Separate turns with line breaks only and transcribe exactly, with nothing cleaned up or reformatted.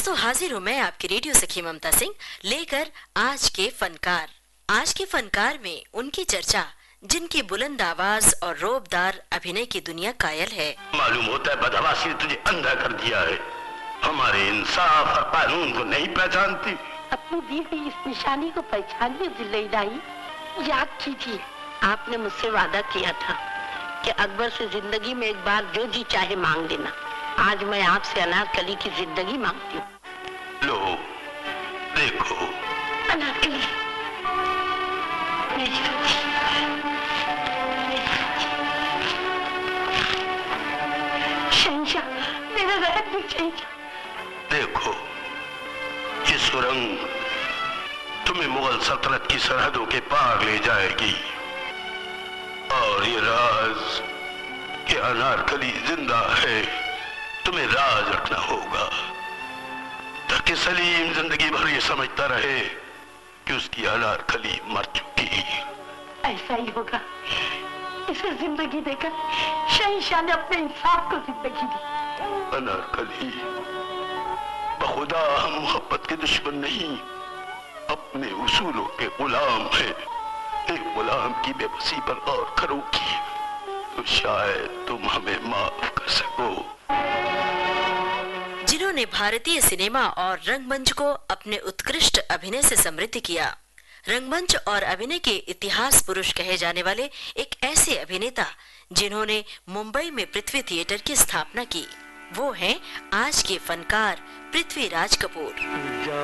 दोस्तों, हाजिर हूँ मैं आपकी रेडियो सखी ममता सिंह लेकर आज के फनकार। आज के फनकार में उनकी चर्चा जिनकी बुलंद आवाज और रोबदार अभिनय की दुनिया कायल है।
मालूम होता है बदहवासी ने तुझे अंधा कर दिया है, हमारे इंसाफ और कानून को नहीं पहचानती।
अपनी दी हुई इस निशानी को पहचानिए जिल्लई, याद कीजिए आपने मुझसे वादा किया था कि अकबर से जिंदगी में एक बार जो जी चाहे मांग लेना। आज मैं आपसे अनारकली की जिंदगी मांगती हूँ।
लो देखो
अनारकली, मेरी शहंशाह, मेरा रहम भी शहंशाह।
देखो ये सुरंग तुम्हें मुगल सल्तनत की सरहदों के पार ले जाएगी और ये राज कि अनारकली जिंदा है तुम्हें राज रखना होगा ताकि सलीम जिंदगी भर ये समझता रहे कि उसकी अनारकली मर चुकी।
ऐसा ही होगा। इसे जिंदगी देकर शहंशाह ने अपने इंसाफ को जिंदगी दी।
अनारकली, बखुदा हम मोहब्बत के दुश्मन नहीं, अपने उसूलों के गुलाम है। एक गुलाम की बेबसी पर गौर करोगी तो शायद तुम हमें माफ कर सको।
जिन्होंने भारतीय सिनेमा और रंगमंच को अपने उत्कृष्ट अभिनय से समृद्ध किया, रंगमंच और अभिनय के इतिहास पुरुष कहे जाने वाले एक ऐसे अभिनेता जिन्होंने मुंबई में पृथ्वी थिएटर की स्थापना की, वो हैं आज के फनकार पृथ्वीराज कपूर।